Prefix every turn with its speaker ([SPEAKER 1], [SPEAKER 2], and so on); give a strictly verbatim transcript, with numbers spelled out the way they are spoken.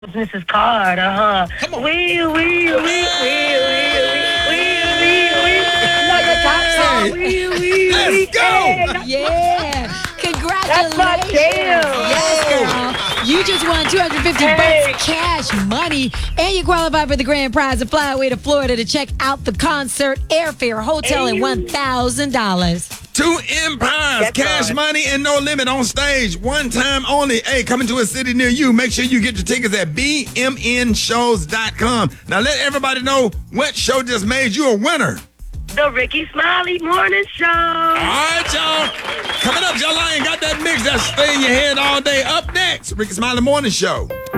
[SPEAKER 1] Missus Carter, huh?
[SPEAKER 2] Come on.
[SPEAKER 1] Wee, wee, wee, wee, wee, wee, wee, wee. Like a top song. Wee, wee,
[SPEAKER 2] Let's
[SPEAKER 1] wee.
[SPEAKER 2] go.
[SPEAKER 1] Hey,
[SPEAKER 3] Yeah. Congratulations.
[SPEAKER 1] that's my jam.
[SPEAKER 3] Yes, girl. You just won two hundred fifty
[SPEAKER 1] Hey.
[SPEAKER 3] bucks cash money, and you qualify for the grand prize of fly away to Florida to check out the concert, airfare, hotel, and
[SPEAKER 1] Hey.
[SPEAKER 3] one thousand dollars.
[SPEAKER 2] Two empires,
[SPEAKER 1] That's
[SPEAKER 2] cash
[SPEAKER 1] right.
[SPEAKER 2] money, and no limit on stage. One time only. Hey, coming to a city near you. Make sure you get your tickets at b m n shows dot com. Now let everybody know what show just made you a winner.
[SPEAKER 1] The Ricky Smiley Morning Show.
[SPEAKER 2] All right, y'all. Coming up, y'all ain't got that mix that's stay in your head all day. Up next, Ricky Smiley Morning Show.